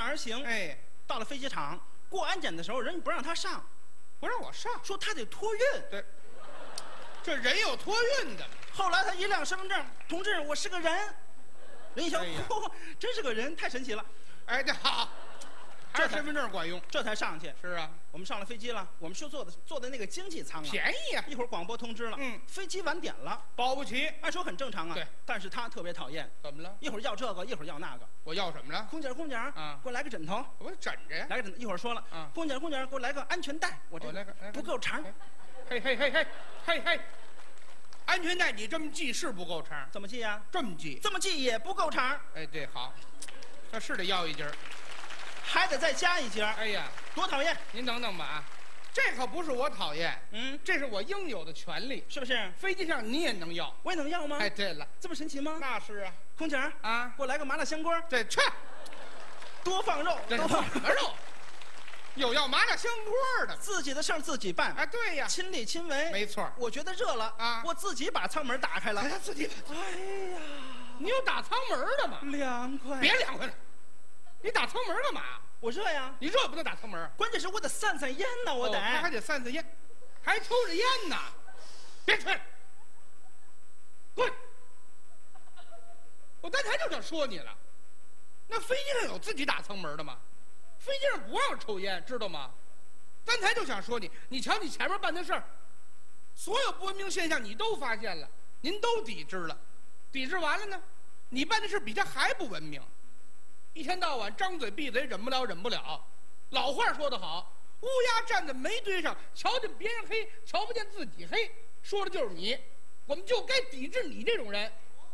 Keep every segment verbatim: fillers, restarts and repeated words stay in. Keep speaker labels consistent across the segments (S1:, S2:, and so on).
S1: 畅而行。
S2: 哎，
S1: 到了飞机场过安检的时候，人家不让他上，
S2: 不让我上，
S1: 说他得托运。
S2: 对，这人有托运的。
S1: 后来他一亮身份证，同志，我是个人。人一瞧，
S2: 哎呀
S1: 嚯、真是个人，太神奇了。
S2: 哎，这好，还是身份证管用。
S1: 这才上去。
S2: 是啊，
S1: 我们上了飞机了，我们是坐的坐的那个经济舱啊，
S2: 便宜啊。
S1: 一会儿广播通知了，
S2: 嗯，
S1: 飞机晚点了，
S2: 保不齐。
S1: 按说很正常啊。
S2: 对，
S1: 但是他特别讨厌，
S2: 怎么了？
S1: 一会儿要这个，一会儿要那个。
S2: 我要什么了？
S1: 空姐，空姐，
S2: 啊，
S1: 给我来个枕头。
S2: 我枕着呀。
S1: 来个枕头，一会儿说了，
S2: 啊，
S1: 空姐，空姐，给我来个安全带。我这
S2: 个
S1: 不够长。
S2: 嘿嘿嘿嘿嘿嘿，安全带你这么系是不够长。
S1: 怎么系呀？
S2: 这么系。
S1: 这么系也不够长。
S2: 哎，对，好，这是得要一截儿，
S1: 还得再加一截儿。
S2: 哎呀，
S1: 多讨厌！
S2: 您等等吧啊，这可不是我讨厌，
S1: 嗯，
S2: 这是我应有的权利，
S1: 是不是？
S2: 飞机上你也能要，
S1: 我也能要吗？
S2: 哎，对了，
S1: 这么神奇吗？
S2: 那是啊。
S1: 空姐
S2: 啊，
S1: 给我来个麻辣香锅。
S2: 对，去，
S1: 多放肉，
S2: 多放什么肉？有要麻辣香锅的，
S1: 自己的事儿自己办。
S2: 哎，对呀，
S1: 亲力亲为。
S2: 没错。
S1: 我觉得热了
S2: 啊，
S1: 我自己把舱门打开了。
S2: 他自己。
S1: 哎呀，
S2: 你有打舱门的吗？
S1: 凉快。
S2: 别凉快了，你打舱门干嘛？
S1: 我热呀。
S2: 你热不能打舱门，
S1: 关键是我得散散烟呢，我得。
S2: 他还得散散烟，还抽着烟呢。别吹，滚！我刚才就想说你了，那飞机上有自己打舱门的吗？飞机上不让抽烟，知道吗？刚才就想说你，你瞧你前面办的事儿，所有不文明现象你都发现了，您都抵制了，抵制完了呢，你办的事比他还不文明，一天到晚张嘴闭嘴，忍不了忍不了。老话说得好，乌鸦站在煤堆上，瞧见别人黑，瞧不见自己黑，说的就是你，我们就该抵制你这种人。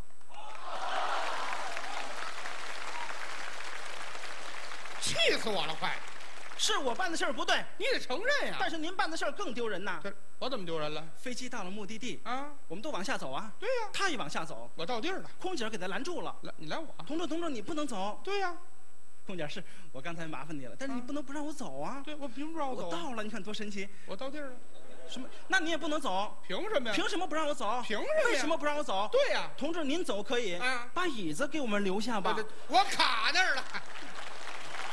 S2: 气死我了，快！
S1: 是我办的事儿不对，
S2: 你得承认呀。
S1: 但是您办的事儿更丢人呐。
S2: 这我怎么丢人了？
S1: 飞机到了目的地
S2: 啊，
S1: 我们都往下走啊。
S2: 对呀，
S1: 他一往下走，
S2: 我到地儿了，
S1: 空姐给他拦住了。
S2: 来，你拦我。
S1: 同志，同志，你不能走。
S2: 对呀，
S1: 空姐是我刚才麻烦你了，但是你不能不让我走啊。
S2: 对，我凭什么不让我走？
S1: 我到了，你看多神奇。
S2: 我到地儿了。
S1: 什么？那你也不能走。
S2: 凭什么呀？
S1: 凭什么不让我走？
S2: 凭什么？
S1: 为什么不让我走？
S2: 对呀，
S1: 同志，您走可以，
S2: 啊，
S1: 把椅子给我们留下吧。
S2: 我卡那儿了。